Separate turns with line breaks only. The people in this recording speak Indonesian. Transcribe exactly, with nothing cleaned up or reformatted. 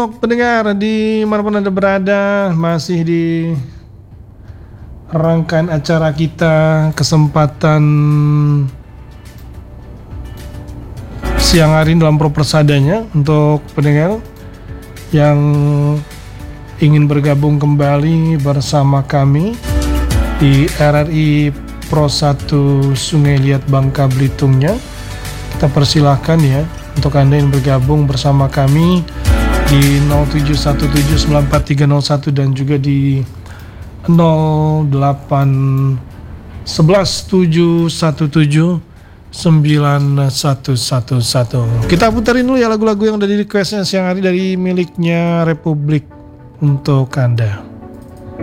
untuk pendengar di manapun Anda berada, masih di rangkaian acara kita kesempatan siang hari dalam Pro Persadanya. Untuk pendengar yang ingin bergabung kembali bersama kami di R R I Pro satu Sungai Liat Bangka Belitungnya, kita persilahkan ya untuk Anda yang bergabung bersama kami di nol tujuh satu tujuh sembilan empat tiga nol satu dan juga di nol delapan satu satu tujuh satu tujuh sembilan satu satu satu. Kita puterin dulu ya lagu-lagu yang udah di requestnya siang hari dari miliknya Republik untuk Anda.